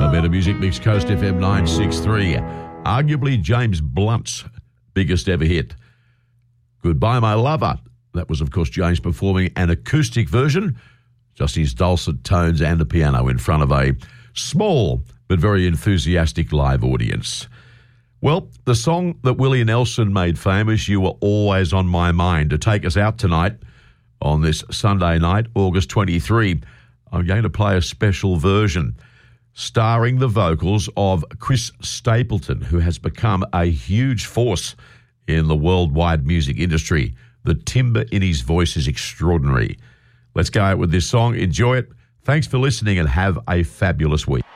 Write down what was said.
A Better Music Mix, Coast FM 963. Arguably James Blunt's biggest ever hit. Goodbye My Lover. That was, of course, James performing an acoustic version, just his dulcet tones and a piano in front of a small but very enthusiastic live audience. Well, the song that Willie Nelson made famous, You Were Always on My Mind, to take us out tonight on this Sunday night, August 23. I'm going to play a special version starring the vocals of Chris Stapleton, who has become a huge force in the worldwide music industry. The timbre in his voice is extraordinary. Let's go out with this song. Enjoy it. Thanks for listening and have a fabulous week.